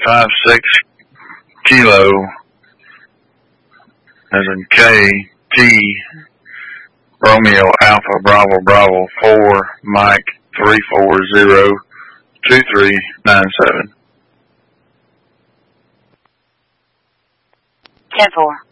56 Kilo, as in K-T, Romeo Alpha Bravo Bravo 4 Mike 3402397. 10-4.